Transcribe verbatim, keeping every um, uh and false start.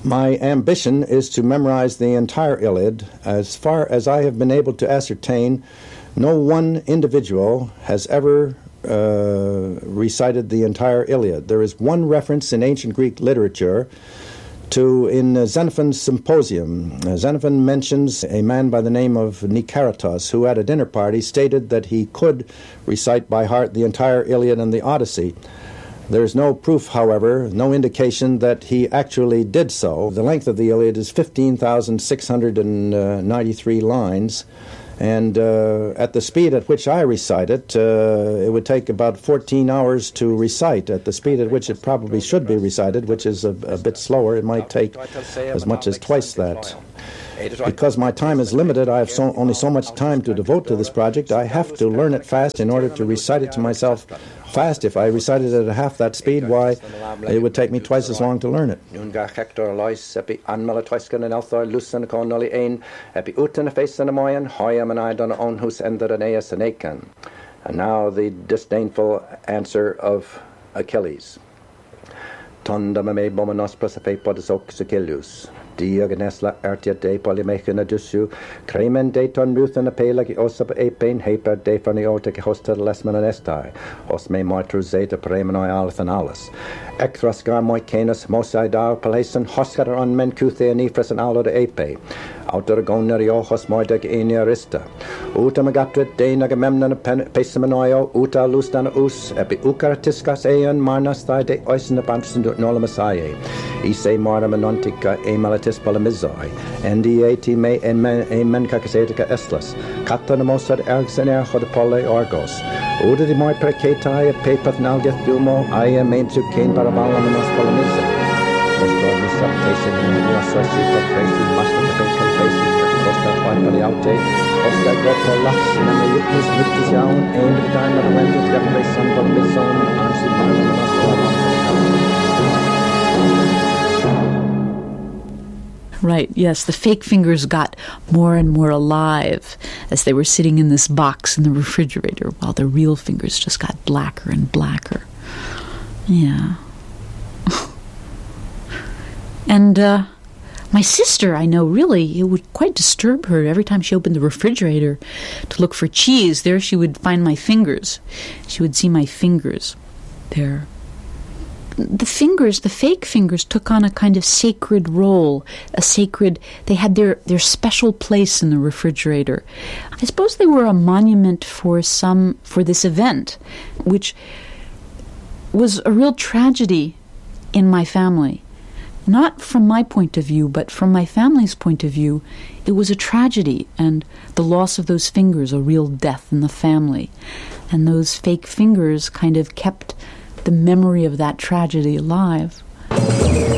My ambition is to memorize the entire Iliad. As far as I have been able to ascertain, no one individual has ever uh, recited the entire Iliad. There is one reference in ancient Greek literature to in uh, Xenophon's Symposium. Uh, Xenophon mentions a man by the name of Nicaratus, who at a dinner party stated that he could recite by heart the entire Iliad and the Odyssey. There's no proof, however, no indication that he actually did so. The length of the Iliad is fifteen thousand six hundred ninety-three lines, and uh, at the speed at which I recite it, uh, it would take about fourteen hours to recite. At the speed at which it probably should be recited, which is a, a bit slower, it might take as much as twice that. Because my time is limited, I have so, only so much time to devote to this project. I have to learn it fast in order to recite it to myself fast. If I recited it at half that speed, why, it would take me twice as long to learn it. And now the disdainful answer of Achilles. Diognesla artia de polymechina dusu, cremen de ton ruthan a pelagi osap apain, haper de faniotic hosta lesman anestai, os me martru zeta premenoi althanalis. Ectras garmoi canis mosai dar palason, hoscater on men cuthe and ifras and alo de ape. Outer gonerio hos moideg eniarista. Uta magatrit de nagamemnon pesamanoio, uta lustan us, epi ucaratiscas eon marnas thai de oisin abansin nolamasae. Ise maramenontica e malatis polemizoi, ndiati me emen cacasetica estlas, catanamosad ergsener hodopole orgos. Uda di moi precatai papath nalgeth dumo, aia main to cane parabalamenos polemiza. Ostor misaptation in the Sosi for praising master the bacon places, Costa Paliaute, Oscar Gotto Lax, and the Witness Victus Yaun, and the time of the Wendy, the place on the Mizon, and the Right, yes, the fake fingers got more and more alive as they were sitting in this box in the refrigerator, while the real fingers just got blacker and blacker. Yeah. And uh, my sister, I know, really, it would quite disturb her every time she opened the refrigerator to look for cheese. There she would find my fingers. She would see my fingers there. The fingers, the fake fingers, took on a kind of sacred role, a sacred, they had their, their special place in the refrigerator. I suppose they were a monument for some, for this event, which was a real tragedy in my family. Not from my point of view, but from my family's point of view, it was a tragedy, and the loss of those fingers, a real death in the family. And those fake fingers kind of kept the memory of that tragedy alive.